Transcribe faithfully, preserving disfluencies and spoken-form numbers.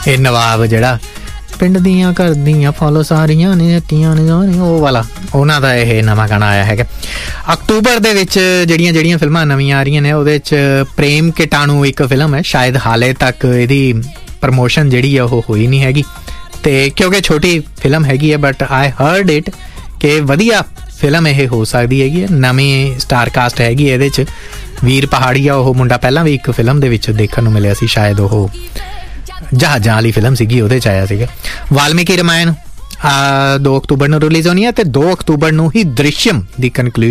ਇਹ ਨਵਾਬ ਜਿਹੜਾ ਪਿੰਡ ਦੀਆਂ ਘਰ ਦੀਆਂ ਫੋਲੋ ਸਾਰੀਆਂ ਨੇ ਤੀਆਂ ਨੇ ਉਹ ਵਾਲਾ, ਉਹਨਾਂ ਦਾ ਇਹ ਨਵਾਂ ਗਾਣਾ ਆਇਆ ਹੈਗਾ। ਅਕਤੂਬਰ ਦੇ ਵਿੱਚ ਜਿਹੜੀਆਂ ਜਿਹੜੀਆਂ ਫਿਲਮਾਂ ਨਵੀਆਂ ਆ ਰਹੀਆਂ ਨੇ ਉਹਦੇ 'ਚ ਪ੍ਰੇਮ ਕੀਟਾਣੂ ਇੱਕ ਫਿਲਮ ਹੈ, ਸ਼ਾਇਦ ਹਾਲੇ ਤੱਕ ਇਹਦੀ ਪ੍ਰਮੋਸ਼ਨ ਜਿਹੜੀ ਆ ਉਹ ਹੋਈ ਨਹੀਂ ਹੈਗੀ, ਤੇ ਕਿਉਂਕਿ ਛੋਟੀ ਫਿਲਮ ਹੈਗੀ ਹੈ, ਬਟ ਆਈ ਹਰਡ ਇਟ ਕਿ ਵਧੀਆ ਫਿਲਮ ਇਹ ਹੋ ਸਕਦੀ ਹੈਗੀ ਹੈ। ਨਵੀਂ ਸਟਾਰ ਕਾਸਟ ਹੈਗੀ ਇਹਦੇ 'ਚ, ਵੀਰ ਪਹਾੜੀਆ ਉਹ ਮੁੰਡਾ ਪਹਿਲਾਂ ਵੀ ਇੱਕ ਫਿਲਮ ਦੇ ਵਿੱਚ ਦੇਖਣ ਨੂੰ ਮਿਲਿਆ ਸੀ, ਸ਼ਾਇਦ ਉਹ ਜਹਾਜ਼ਾਂ ਵਾਲੀ ਫਿਲਮ ਸੀਗੀ ਉਹਦੇ 'ਚ ਆਇਆ ਸੀਗਾ। ਵਾਲਮੀਕੀ ਰਾਮਾਇਣ ਦੋ ਅਕਤੂਬਰ ਨੂੰ ਰਿਲੀਜ਼ ਹੋਣੀ ਹੈ, ਤੇ ਦੋ ਅਕਤੂਬਰ ਨੂੰ ਹੀ ਦ੍ਰਿਸ਼ਯਮ ਦੀ ਕਨਕਲੂਜਨ